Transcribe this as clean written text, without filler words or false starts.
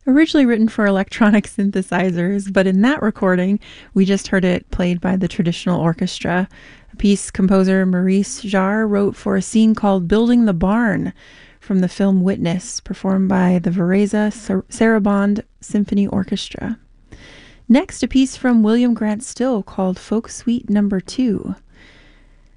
Originally written for electronic synthesizers, but in that recording, we just heard it played by the traditional orchestra. A piece composer Maurice Jarre wrote for a scene called Building the Barn from the film Witness, performed by the Varese Sarabande Symphony Orchestra. Next, a piece from William Grant Still called Folk Suite No. 2.